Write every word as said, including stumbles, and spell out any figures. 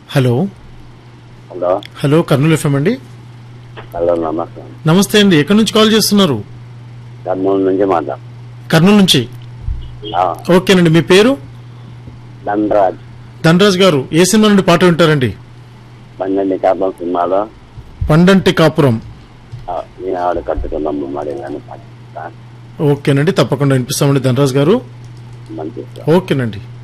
Hello hello hello Kurnool FM అండి. Hello నమస్తే నమస్తే అండి. ఎక్కడి నుంచి కాల్ చేస్తున్నారు? కర్నూలు నుంచి మాట్లాడు. కర్నూలు నుంచి. ఓకేనండి. మీ పేరు? ధనరాజ్. ధనరాజ్ గారు ఏ సినిమా నుండి పాట వింటారండి? పండంటి కాపురం సినిమాలో పండంటి కాపురం. నేను ఆవిడ కట్టుకున్నాం మరి పాటిస్తా. ఓకేనండి, తప్పకుండా వినిపిస్తామండి ధనరాజ్ గారు. మంచి ఓకేనండి.